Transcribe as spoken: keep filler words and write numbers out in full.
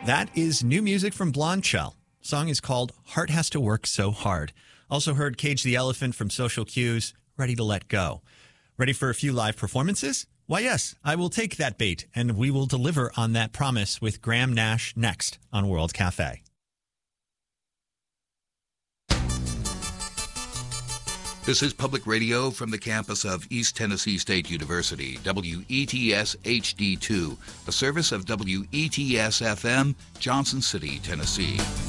That is new music from Blonde Shell. The song is called Heart Has to Work So Hard. Also heard Cage the Elephant from Social Cues, Ready to Let Go. Ready for a few live performances? Why, yes, I will take that bait, and we will deliver on that promise with Graham Nash next on World Cafe. This is Public Radio from the campus of East Tennessee State University, W E T S H D two, a service of W E T S F M, Johnson City, Tennessee.